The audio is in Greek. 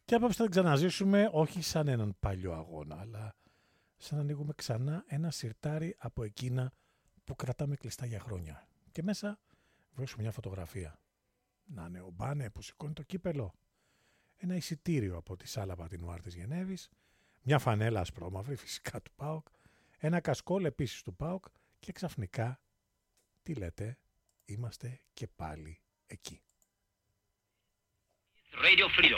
Και απόψε θα την ξαναζήσουμε όχι σαν έναν παλιό αγώνα, αλλά σαν να ανοίγουμε ξανά ένα σιρτάρι από εκείνα που κρατάμε κλειστά για χρόνια. Και μέσα βρίσκουμε μια φωτογραφία. Να είναι ο Μπάνε που σηκώνει το κύπελο. Ένα εισιτήριο από τη Σάλα Πατινουάρ της Γενέβης. Μια φανέλα ασπρόμαυρη φυσικά του ΠΑΟΚ. Ένα κασκόλ επίσης του ΠΑΟΚ. Και ξαφνικά, τι λέτε, είμαστε και πάλι εκεί. Radio Freedom.